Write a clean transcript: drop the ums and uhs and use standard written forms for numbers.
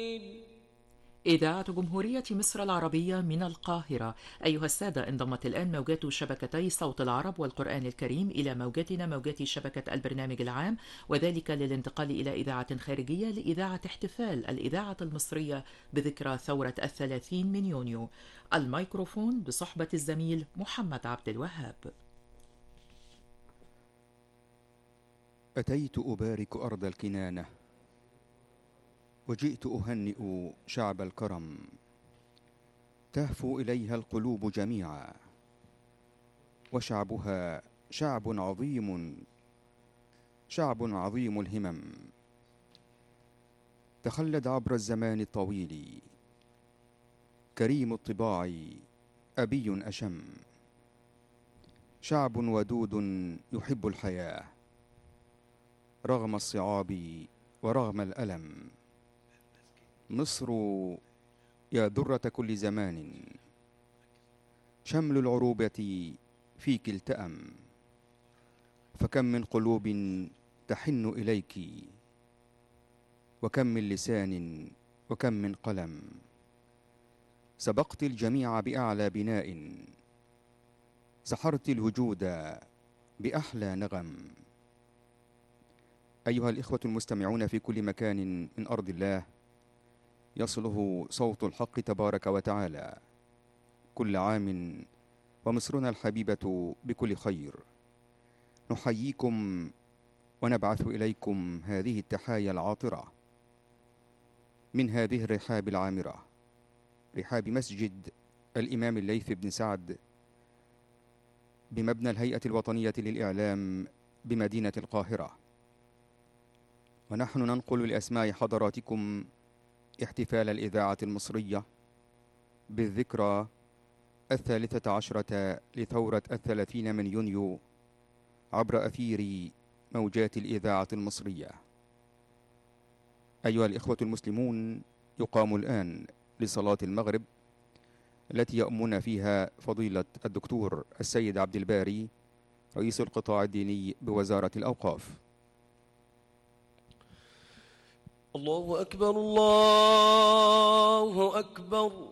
إذاعة جمهورية مصر العربية من القاهرة. أيها السادة، انضمت الآن موجات شبكتي صوت العرب والقرآن الكريم إلى موجاتنا، موجات شبكة البرنامج العام، وذلك للانتقال إلى إذاعة خارجية لإذاعة احتفال الإذاعة المصرية بذكرى ثورة 30 من يونيو. الميكروفون بصحبة الزميل محمد عبد الوهاب. أتيت أبارك أرض الكنانة، وجئت أهنئ شعب الكرم، تهفو إليها القلوب جميعا، وشعبها شعب عظيم، شعب عظيم الهمم، تخلد عبر الزمان الطويل، كريم الطباع، أبي أشم، شعب ودود يحب الحياة رغم الصعاب ورغم الألم. مصر يا درة كل زمان، شمل العروبة فيك التأم، فكم من قلوب تحن إليك، وكم من لسان وكم من قلم، سبقت الجميع بأعلى بناء، سحرت الوجود بأحلى نغم. أيها الإخوة المستمعون في كل مكان من أرض الله يصله صوت الحق تبارك وتعالى، كل عام ومصرنا الحبيبة بكل خير، نحييكم ونبعث إليكم هذه التحايا العاطرة من هذه الرحاب العامرة، رحاب مسجد الإمام الليث بن سعد بمبنى الهيئة الوطنية للإعلام بمدينة القاهرة. ونحن ننقل لأسماع حضراتكم احتفال الإذاعة المصرية بالذكرى 13 لثورة 30 من يونيو عبر أثير موجات الإذاعة المصرية. أيها الإخوة المسلمون، يقام الآن لصلاة المغرب التي يؤمن فيها فضيلة الدكتور السيد عبد الباري رئيس القطاع الديني بوزارة الأوقاف. الله أكبر، الله أكبر.